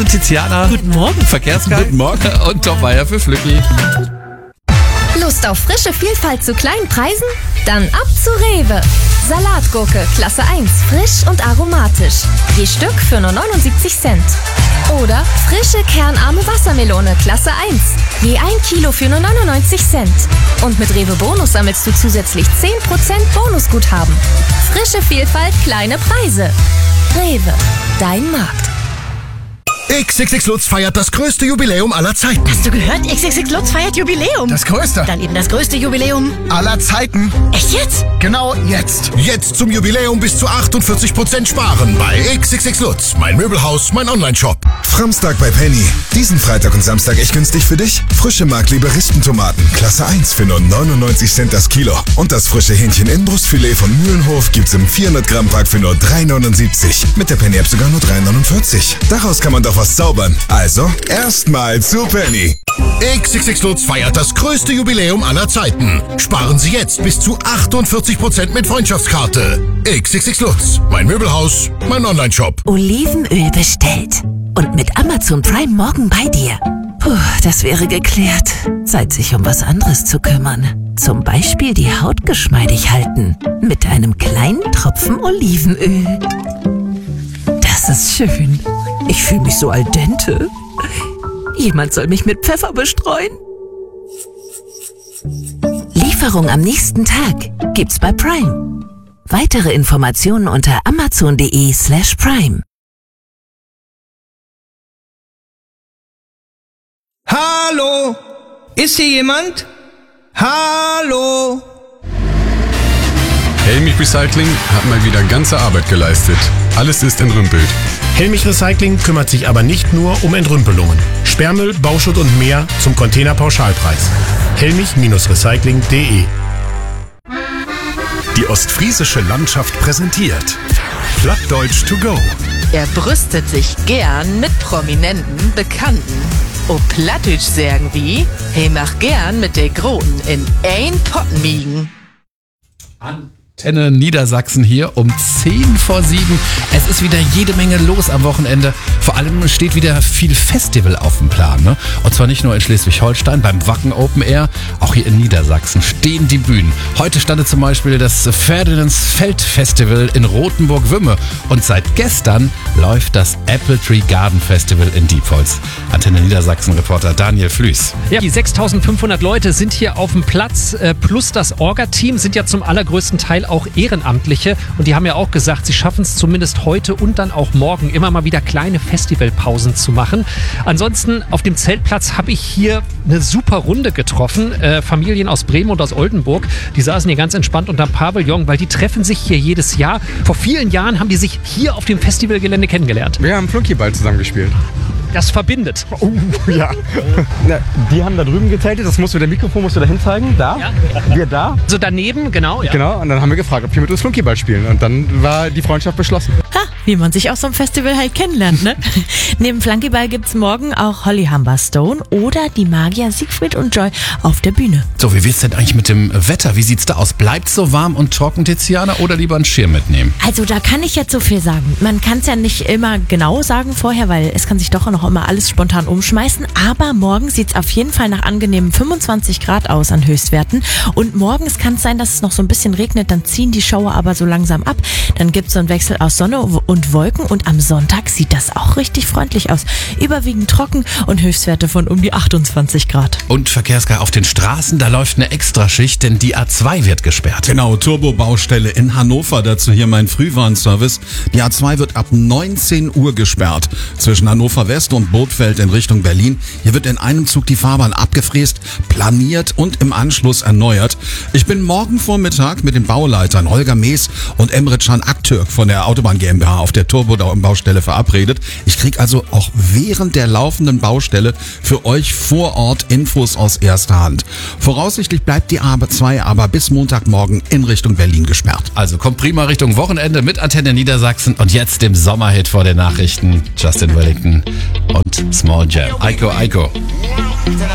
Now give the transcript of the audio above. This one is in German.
Fluse, Tiziana. Guten Morgen. Verkehrsguide. Guten Morgen. Und Tom Meier für Flücki. Lust auf frische Vielfalt zu kleinen Preisen? Dann ab zu Rewe. Salatgurke, Klasse 1, frisch und aromatisch. Je Stück für nur 79 Cent. Oder frische kernarme Wassermelone, Klasse 1. Je 1 Kilo für nur 99 Cent. Und mit Rewe Bonus sammelst du zusätzlich 10% Bonusguthaben. Frische Vielfalt, kleine Preise. Rewe, dein Markt. XXX Lutz feiert das größte Jubiläum aller Zeiten. Hast du gehört? XXX Lutz feiert Jubiläum. Das größte Dann eben das größte Jubiläum. aller Zeiten. Echt jetzt? Genau jetzt. Jetzt zum Jubiläum bis zu 48% sparen bei XXX Lutz. Mein Möbelhaus, mein Onlineshop. Samstag bei Penny. Diesen Freitag und Samstag echt günstig für dich. Frische Markliebe Ristentomaten, Klasse 1 für nur 99 Cent das Kilo. Und das frische Hähnchen-Inbrustfilet von Mühlenhof gibt's im 400 Gramm Pack für nur 3,79. Mit der Penny-App sogar nur 3,49. Daraus kann man doch was zaubern. Also, erstmal zu Penny. XXX Lutz feiert das größte Jubiläum aller Zeiten. Sparen Sie jetzt bis zu 48% mit Freundschaftskarte. XXX Lutz. Mein Möbelhaus, mein Onlineshop. Olivenöl bestellt. Und mit Amazon Prime morgen bei dir. Puh, das wäre geklärt. Zeit, sich um was anderes zu kümmern. Zum Beispiel die Haut geschmeidig halten. Mit einem kleinen Tropfen Olivenöl. Das ist schön. Ich fühle mich so al dente. Jemand soll mich mit Pfeffer bestreuen. Lieferung am nächsten Tag gibt's bei Prime. Weitere Informationen unter amazon.de/prime. Hallo? Ist hier jemand? Hallo? Helmich Recycling hat mal wieder ganze Arbeit geleistet. Alles ist entrümpelt. Helmich Recycling kümmert sich aber nicht nur um Entrümpelungen. Sperrmüll, Bauschutt und mehr zum Containerpauschalpreis. Helmich-recycling.de. Die ostfriesische Landschaft präsentiert Plattdeutsch to go. Er brüstet sich gern mit Prominenten, Bekannten. O Plattdeutsch sagen wie, he mach gern mit der Groten in ein Pott miegen. Antenne Niedersachsen hier um 6:50. Es ist wieder jede Menge los am Wochenende. Vor allem steht wieder viel Festival auf dem Plan. Ne? Und zwar nicht nur in Schleswig-Holstein beim Wacken Open Air, auch hier in Niedersachsen stehen die Bühnen. Heute startet zum Beispiel das Ferdinands Festival in Rothenburg-Wümme. Und seit gestern läuft das Apple Tree Garden Festival in Diepholz. Antenne Niedersachsen-Reporter Daniel Flüß. Ja, die 6.500 Leute sind hier auf dem Platz, plus das Orga-Team sind ja zum allergrößten Teil auch Ehrenamtliche. Und die haben ja auch gesagt, sie schaffen es zumindest heute und dann auch morgen immer mal wieder kleine Festivalpausen zu machen. Ansonsten auf dem Zeltplatz habe ich hier eine super Runde getroffen. Familien aus Bremen und aus Oldenburg, die saßen hier ganz entspannt unterm Pavillon, weil die treffen sich hier jedes Jahr. Vor vielen Jahren haben die sich hier auf dem Festivalgelände kennengelernt. Wir haben Flunkyball zusammen gespielt. Das verbindet. Ja. Na, die haben da drüben gezeltet, das musst du, der Mikrofon musst du da hin zeigen, da, ja. Wir da. So daneben, genau. Ja. Genau, und dann haben wir gefragt, ob wir mit uns Flunkyball spielen. Und dann war die Freundschaft beschlossen. Ha, wie man sich auf so einem Festival halt kennenlernt, ne? Neben Flunkyball gibt's morgen auch Holly Humberstone oder die Magier Siegfried und Joy auf der Bühne. So, wie wird's denn eigentlich mit dem Wetter? Wie sieht's da aus? Bleibt's so warm und trocken, Tiziana, oder lieber einen Schirm mitnehmen? Also da kann ich jetzt so viel sagen. Man kann es ja nicht immer genau sagen vorher, weil es kann sich doch noch immer alles spontan umschmeißen. Aber morgen sieht's auf jeden Fall nach angenehmen 25 Grad aus an Höchstwerten. Und morgens kann es sein, dass es noch so ein bisschen regnet. Dann ziehen die Schauer aber so langsam ab. Dann gibt's so einen Wechsel aus Sonne und Wolken. Und am Sonntag sieht das auch richtig freundlich aus. Überwiegend trocken und Höchstwerte von um die 28 Grad. Und Verkehrsguide auf den Straßen, da läuft eine Extraschicht, denn die A2 wird gesperrt. Genau, Turbo-Baustelle in Hannover. Dazu hier mein Frühwarnservice. Die A2 wird ab 19 Uhr gesperrt. Zwischen Hannover West und Bootfeld in Richtung Berlin. Hier wird in einem Zug die Fahrbahn abgefräst, planiert und im Anschluss erneuert. Ich bin morgen Vormittag mit den Bauleitern Holger Mees und Emre Can Aktürk von der Autobahn GmbH auf der Turbo-Baustelle verabredet. Ich kriege also auch während der laufenden Baustelle für euch vor Ort Infos aus erster Hand. Voraussichtlich bleibt die A2 aber bis Montagmorgen in Richtung Berlin gesperrt. Also kommt prima Richtung Wochenende mit Antenne Niedersachsen und jetzt dem Sommerhit vor den Nachrichten. Justin Wellington und Small Jam. Aiko, Aiko.